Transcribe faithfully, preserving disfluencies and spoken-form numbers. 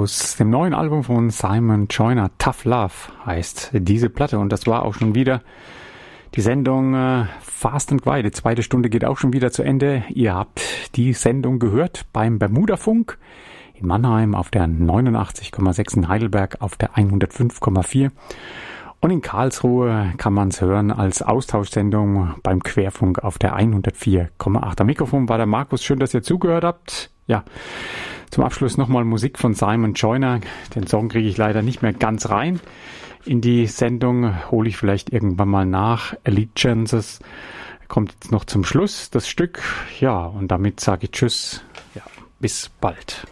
aus dem neuen Album von Simon Joyner. Tough Love heißt diese Platte, und das war auch schon wieder die Sendung äh, Fast and Quiet. Die zweite Stunde geht auch schon wieder zu Ende. Ihr habt die Sendung gehört beim Bermuda-Funk in Mannheim auf der neunundachtzig Komma sechs, in Heidelberg auf der hundertfünf Komma vier. Und in Karlsruhe kann man es hören als Austauschsendung beim Querfunk auf der hundertvier Komma acht. Am Mikrofon war der Markus. Schön, dass ihr zugehört habt. Ja, zum Abschluss nochmal Musik von Simon Joyner. Den Song kriege ich leider nicht mehr ganz rein in die Sendung. Hole ich vielleicht irgendwann mal nach. Allegiances kommt jetzt noch zum Schluss, das Stück. Ja, und damit sage ich Tschüss. Ja, bis bald.